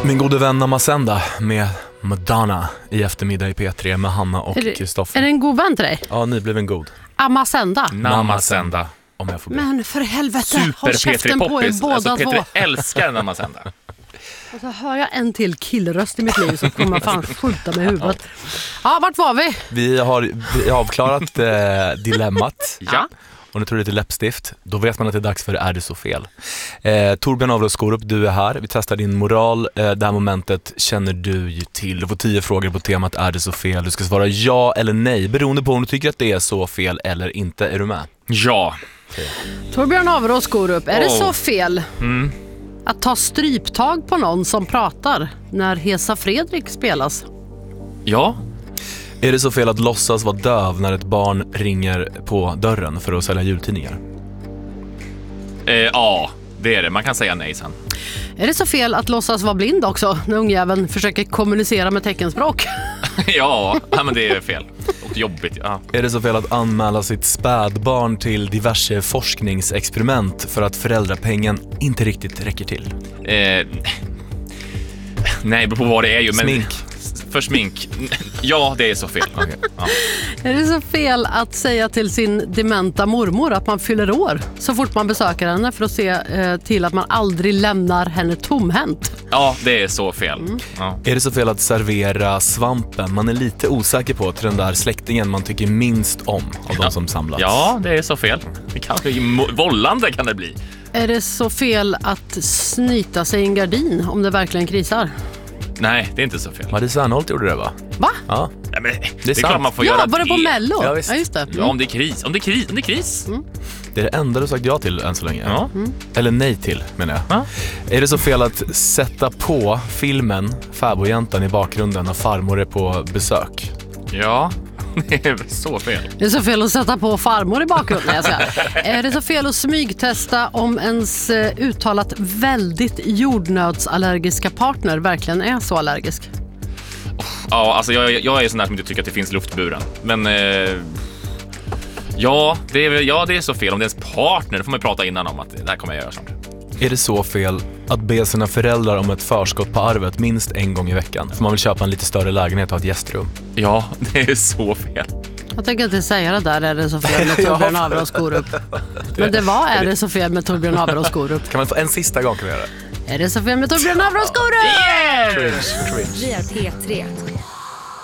Min gode vän Namasenda med Madonna i eftermiddag i P3 med Hanna och Kristoffer. Är det en god vän till dig? Ja, ni blev en god. Amasenda. Namasenda. Om jag får be. Men för helvete, Super håll käften P3 på er Poppis. båda Alltså två. P3 älskar Namasenda. Och så hör jag en till killröst i mitt liv så kommer jag fan skjuta med huvudet. Ja, vart var vi? Vi har avklarat dilemmat. Ja. Och nu tror det är lite läppstift. Då vet man att det är dags för Är det så fel? Torbjörn Avros Skorup, du är här. Vi testar din moral. Det här momentet känner du ju till. Du får 10 frågor på temat Är det så fel? Du ska svara ja eller nej, beroende på om du tycker att det är så fel eller inte. Är du med? Ja. Torbjörn Avros Skorup, är det så fel att ta stryptag på någon som pratar när Hesa Fredrik spelas? Ja. Är det så fel att låtsas vara döv när ett barn ringer på dörren för att sälja jultidningar? Ja, det är det. Man kan säga nej sen. Är det så fel att låtsas vara blind också när ungjäveln försöker kommunicera med teckenspråk? Ja, men det är fel. Och jobbigt, ja. Är det så fel att anmäla sitt spädbarn till diverse forskningsexperiment för att föräldrapengen inte riktigt räcker till? Nej, beror på vad det är ju. Men Smink. För smink. Ja, det är så fel. Okay. Ja. Är det så fel att säga till sin dementa mormor att man fyller år så fort man besöker henne för att se till att man aldrig lämnar henne tomhänt? Ja, det är så fel. Ja. Är det så fel att servera svampen man är lite osäker på till den där släktingen man tycker minst om av de som samlats? Ja, det är så fel. Det kanske vållande kan det bli. Är det så fel att snyta sig i en gardin om det verkligen krisar? Nej, det är inte så fel. Marie Serneholt gjorde det, va? Va? Ja. Nej, men Det är sant. klart man får Ja, göra var det på Mello? Ja, visst. Ja, just det. Ja, om det är kris. Om det är kris. Det är det enda du sagt ja till än så länge. Ja. Eller nej till, menar jag. Ja. Är det så fel att sätta på filmen Fäbodjäntan i bakgrunden när farmor är på besök? Ja, det är så fel. Det är så fel att sätta på farmor i bakgrunden. Jag säger. Är det så fel att smygtesta om ens uttalat väldigt jordnötsallergiska partner verkligen är så allergisk? Ja, alltså jag är sån där som inte tycker att det finns luftburen. Men ja, det är så fel. Om det är ens partner, då får man prata innan om att det här kommer jag göra snart. Är det så fel att be sina föräldrar om ett förskott på arvet minst en gång i veckan? För man vill köpa en lite större lägenhet och ha ett gästrum. Ja, det är så fel. Jag tänker inte säga det där, är det så fel med Torbjörn Avros Skorup. Men det var Är det så fel med Torbjörn Avros Skorup. Kan man få en sista gång kan vi göra det? Är det så fel med Torbjörn Avros Skorup? Cringe. Vi är P3.